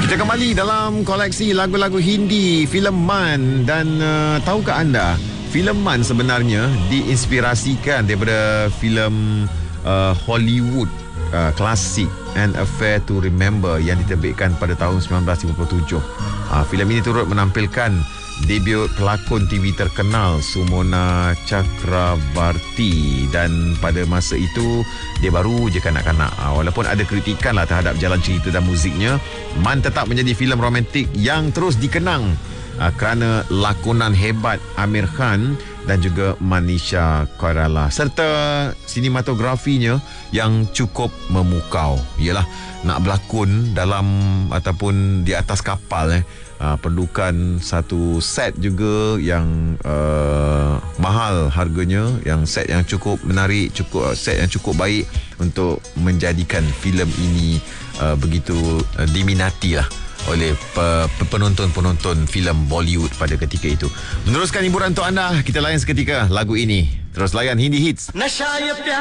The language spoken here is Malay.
Kita kembali dalam koleksi lagu-lagu Hindi filem Man. Dan tahukah anda, filem Man sebenarnya diinspirasikan daripada filem Hollywood klasik An Affair to Remember yang diterbitkan pada tahun 1957. Filem ini turut menampilkan debut pelakon TV terkenal Sumona Chakrabarti, dan pada masa itu dia baru je kanak-kanak. Walaupun ada kritikan lah terhadap jalan cerita dan muziknya, Man tetap menjadi filem romantik yang terus dikenang kerana lakonan hebat Amir Khan dan juga Manisha Koirala, serta sinematografinya yang cukup memukau. Yalah, nak berlakon dalam ataupun di atas kapal perlukan satu set juga yang mahal harganya, yang set yang cukup menarik, set yang cukup baik untuk menjadikan filem ini begitu diminati lah oleh penonton-penonton filem Bollywood pada ketika itu. Meneruskan hiburan untuk anda, kita layan seketika lagu ini. Terus layan Hindi Hits.